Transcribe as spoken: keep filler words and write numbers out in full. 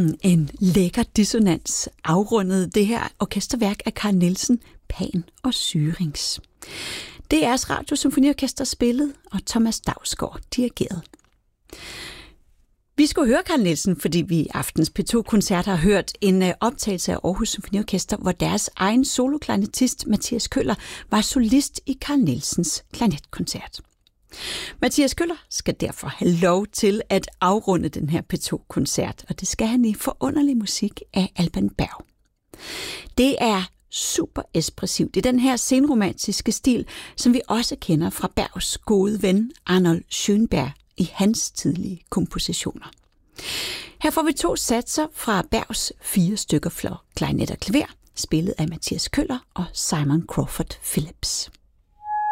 Mm, en lækker dissonans afrundede det her orkesterværk af Carl Nielsen, Pan og Syrinx. D R's Radiosymfoniorkester spillede, og Thomas Dausgaard dirigerede. Vi skulle høre Carl Nielsen, fordi vi i aftens P to-koncert har hørt en optagelse af Aarhus Symfoniorkester, hvor deres egen soloklarinettist Mathias Køller var solist i Carl Nielsens klarinetkoncert. Mathias Køller skal derfor have lov til at afrunde den her P to-koncert, og det skal han i forunderlig musik af Alban Berg. Det er super ekspressivt i den her senromantiske stil, som vi også kender fra Bergs gode ven Arnold Schönberg i hans tidlige kompositioner. Her får vi to satser fra Bergs fire stykker for klarinet og klaver, spillet af Mathias Køller og Simon Crawford Phillips.